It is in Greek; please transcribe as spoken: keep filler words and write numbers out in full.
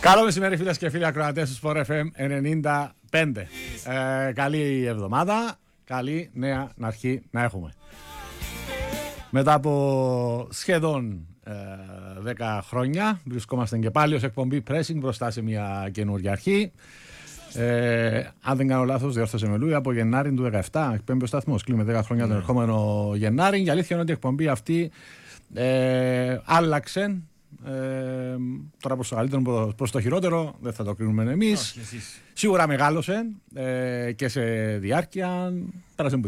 Καλό μεσημέρι, φίλες και φίλοι ακροατές του Sport εφ εμ ενενήντα πέντε. Ε, καλή εβδομάδα, καλή νέα αρχή να έχουμε. Μετά από σχεδόν ε, δέκα χρόνια βρισκόμαστε και πάλι ως εκπομπή Pressing μπροστά σε μια καινούργια αρχή. Ε, αν δεν κάνω λάθος, διόρθωσε με Λούι, από Γενάρη του δεκαεπτά εκπέμπει ο σταθμός. Κλείνουμε δέκα χρόνια τον ερχόμενο Γενάρη. Η αλήθεια είναι ότι η εκπομπή αυτή ε, άλλαξε. Ε, τώρα προς το καλύτερο, προς το χειρότερο, δεν θα το κρίνουμε εμείς. Σίγουρα μεγάλωσε ε, και σε διάρκεια. Πέρασε